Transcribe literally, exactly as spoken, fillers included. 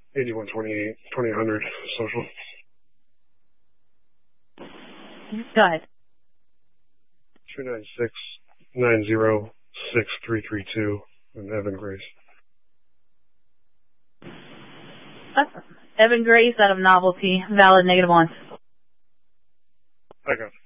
eighty-one twenty-eight, twenty hundred social. Go ahead. two nine six, nine zero six three three two, and Evan Grace. Awesome. Evan Grace out of Novelty, valid negative one. I got